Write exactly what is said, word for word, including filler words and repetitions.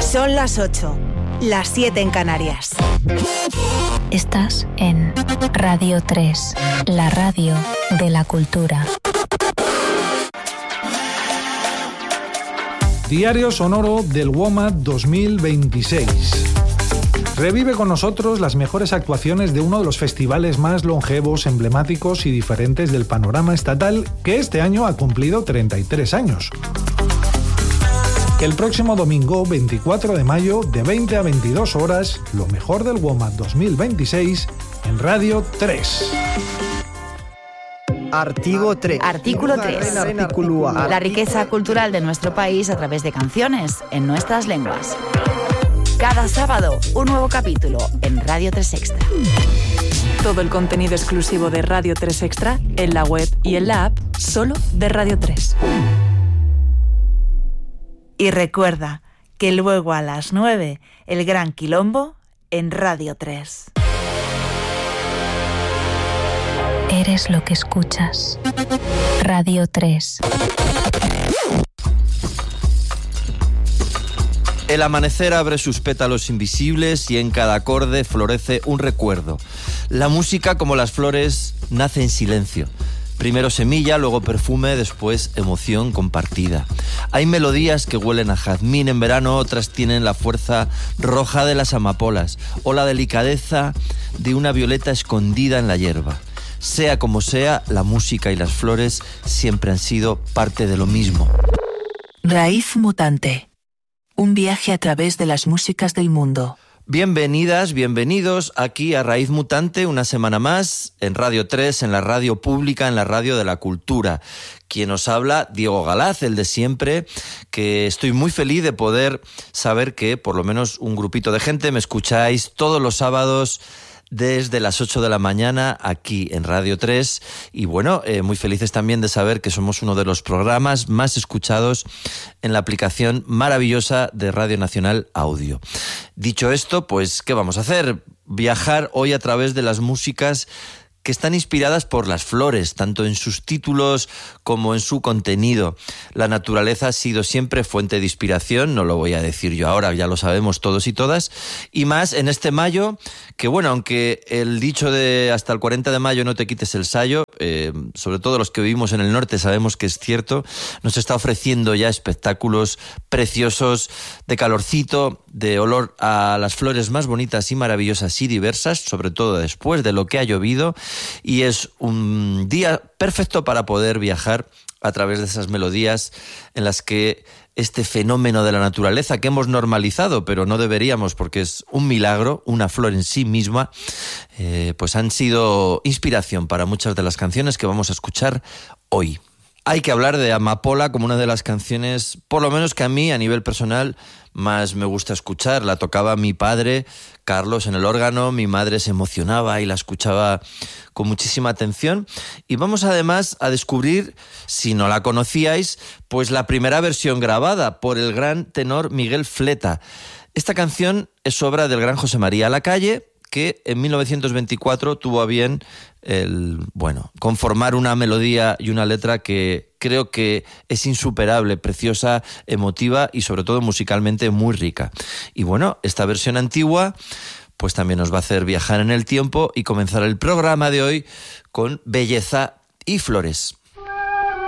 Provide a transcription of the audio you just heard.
Son las ocho, las siete en Canarias. Estás en Radio tres, la radio de la cultura. Diario sonoro del WOMAD dos mil veintiséis. Revive con nosotros las mejores actuaciones de uno de los festivales más longevos, emblemáticos y diferentes del panorama estatal, que este año ha cumplido treinta y tres años. El próximo domingo, veinticuatro de mayo, de veinte a veintidós horas, lo mejor del WOMAD dos mil veintiséis en Radio tres. Artigo tres. Artículo tres. La riqueza cultural de nuestro país a través de canciones en nuestras lenguas. Cada sábado, un nuevo capítulo en Radio tres Extra. Todo el contenido exclusivo de Radio tres Extra en la web y en la app solo de Radio tres. Y recuerda que luego a las nueve, el Gran Quilombo en Radio tres. Eres lo que escuchas. Radio tres. El amanecer abre sus pétalos invisibles y en cada acorde florece un recuerdo. La música, como las flores, nace en silencio. Primero semilla, luego perfume, después emoción compartida. Hay melodías que huelen a jazmín en verano, otras tienen la fuerza roja de las amapolas o la delicadeza de una violeta escondida en la hierba. Sea como sea, la música y las flores siempre han sido parte de lo mismo. Raíz mutante. Un viaje a través de las músicas del mundo. Bienvenidas, bienvenidos aquí a Raíz Mutante, una semana más, en Radio tres, en la radio pública, en la radio de la cultura. Quien os habla, Diego Galaz, el de siempre, que estoy muy feliz de poder saber que por lo menos un grupito de gente me escucháis todos los sábados desde las ocho de la mañana aquí en Radio tres y bueno, eh, muy felices también de saber que somos uno de los programas más escuchados en la aplicación maravillosa de Radio Nacional Audio. Dicho esto, pues ¿qué vamos a hacer? Viajar hoy a través de las músicas que están inspiradas por las flores, tanto en sus títulos como en su contenido. La naturaleza ha sido siempre fuente de inspiración, no lo voy a decir yo ahora, ya lo sabemos todos y todas, y más en este mayo, que bueno, aunque el dicho de hasta el cuarenta de mayo no te quites el sayo, eh, sobre todo los que vivimos en el norte sabemos que es cierto, nos está ofreciendo ya espectáculos preciosos de calorcito, de olor a las flores más bonitas y maravillosas y diversas, sobre todo después de lo que ha llovido, y es un día perfecto para poder viajar a través de esas melodías en las que este fenómeno de la naturaleza que hemos normalizado, pero no deberíamos porque es un milagro, una flor en sí misma, eh, pues han sido inspiración para muchas de las canciones que vamos a escuchar hoy. Hay que hablar de Amapola como una de las canciones, por lo menos que a mí, a nivel personal, más me gusta escuchar. La tocaba mi padre, Carlos, en el órgano, mi madre se emocionaba y la escuchaba con muchísima atención. Y vamos además a descubrir, si no la conocíais, pues la primera versión grabada por el gran tenor Miguel Fleta. Esta canción es obra del gran José María Lacalle, que en mil novecientos veinticuatro tuvo a bien el, bueno, conformar una melodía y una letra que creo que es insuperable, preciosa, emotiva y sobre todo musicalmente muy rica. Y bueno, esta versión antigua pues también nos va a hacer viajar en el tiempo y comenzar el programa de hoy con Belleza y Flores.